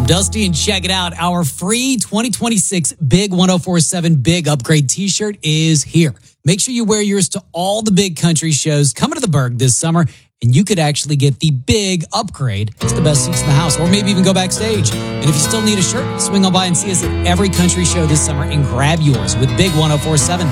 I'm Dusty, and check it out. Our free 2026 Big 1047 Big Upgrade t-shirt is here. Make sure you wear yours to all the big country shows coming to the Berg this summer, and you could actually get the big upgrade. It's the best seats in the house, or maybe even go backstage. And if you still need a shirt, swing on by and see us at every country show this summer and grab yours with Big 1047.